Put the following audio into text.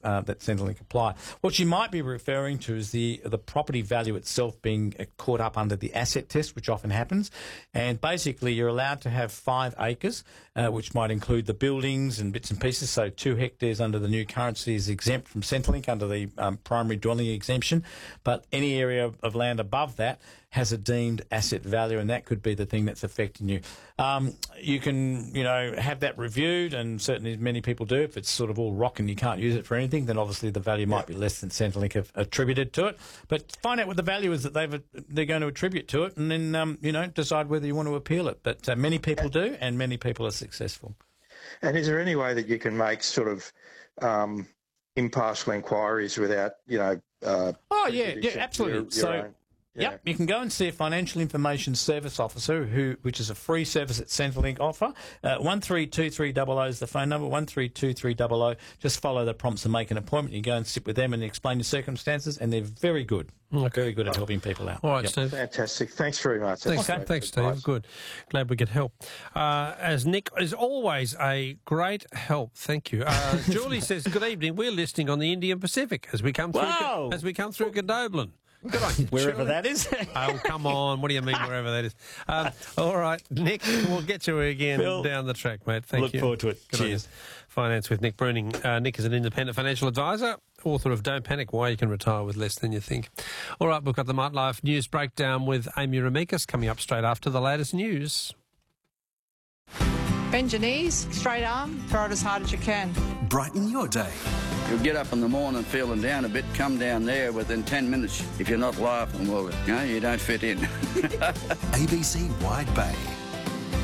that Centrelink apply. What you might be referring to is the property value itself being caught up under the asset test, which often happens. And basically, you're allowed to have 5 acres, which might include the buildings and bits and pieces. So 2 hectares under the new currency is exempt from Centrelink under the primary dwelling exemption. But any area of land above that has a deemed asset value, and that could be the thing that's affecting you. You can, have that reviewed, and certainly many people do. If it's sort of all rock and you can't use it for anything, then obviously the value might be less than Centrelink have attributed to it. But find out what the value is that they're going to attribute to it, and then, decide whether you want to appeal it. But many people do, and many people are successful. And is there any way that you can make sort of impartial inquiries without, absolutely. Yep, you can go and see a Financial Information Service Officer, which is a free service that Centrelink offer. 132300 is the phone number, 132300. Just follow the prompts and make an appointment. You go and sit with them and explain your circumstances, and they're very good. Very good at helping people out. All right, Steve. Fantastic. Thanks very much. Thanks, Steve. Good. Glad we could help. As Nick is always a great help. Thank you. Julie says, good evening. We're listening on the Indian Pacific as we come through Godoblin. Good on you, wherever that is. Oh, come on. What do you mean, wherever that is? All right, Nick, we'll get you again down the track, mate. Thank you. Look forward to it. Good Cheers. Finance with Nick Bruning. Nick is an independent financial advisor, author of Don't Panic, Why You Can Retire with Less Than You Think. All right, we've got the Nightlife News Breakdown with Amy Ramikis coming up straight after the latest news. Bend your knees, straight arm, throw it as hard as you can. Brighten your day. You'll get up in the morning feeling down a bit, come down there within 10 minutes. If you're not laughing, well, you don't fit in. ABC Wide Bay.